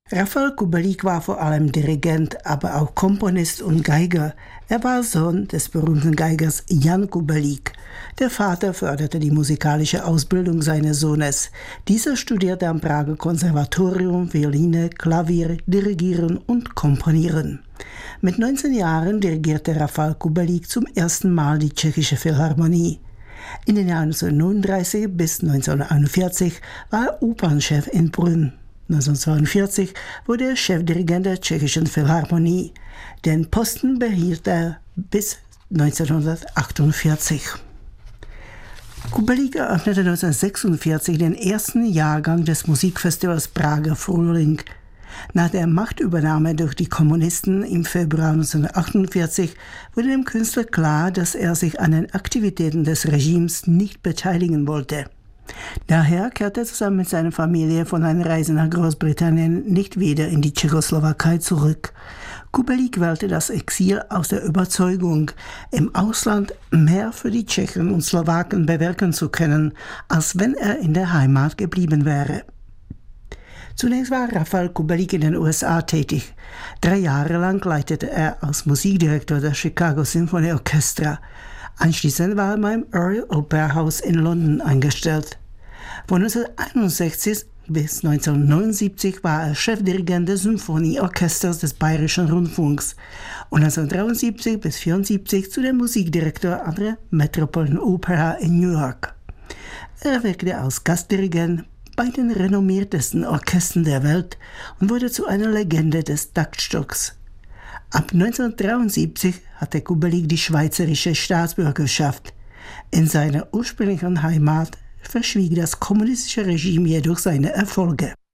Rafał Kubelik war vor allem Dirigent, aber auch Komponist und Geiger. Er war Sohn des berühmten Geigers Jan Kubelik. Der Vater förderte die musikalische Ausbildung seines Sohnes. Dieser studierte am Prager Konservatorium Violine, Klavier, Dirigieren und Komponieren. Mit 19 Jahren dirigierte Rafał Kubelik zum ersten Mal die Tschechische Philharmonie. In den Jahren 1939 bis 1941 war er Opernchef in Brünn. 1942 wurde er Chefdirigent der Tschechischen Philharmonie. Den Posten behielt er bis 1948. Kubelik eröffnete 1946 den ersten Jahrgang des Musikfestivals Prager Frühling. Nach der Machtübernahme durch die Kommunisten im Februar 1948 wurde dem Künstler klar, dass er sich an den Aktivitäten des Regimes nicht beteiligen wollte. Daher kehrte er zusammen mit seiner Familie von einer Reise nach Großbritannien nicht wieder in die Tschechoslowakei zurück. Kubelik wählte das Exil aus der Überzeugung, im Ausland mehr für die Tschechen und Slowaken bewirken zu können, als wenn er in der Heimat geblieben wäre. Zunächst war Rafał Kubelik in den USA tätig. 3 Jahre lang leitete er als Musikdirektor des Chicago Symphony Orchestra. Anschließend war er beim Royal Opera House in London eingestellt. Von 1961 bis 1979 war er Chefdirigent des Symphonieorchesters des Bayerischen Rundfunks und 1973 bis 1974 zu dem Musikdirektor an der Metropolitan Opera in New York. Er wirkte als Gastdirigent bei den renommiertesten Orchestern der Welt und wurde zu einer Legende des Taktstocks. Ab 1973 hatte Kubelik die schweizerische Staatsbürgerschaft. In seiner ursprünglichen Heimat verschwieg das kommunistische Regime jedoch seine Erfolge.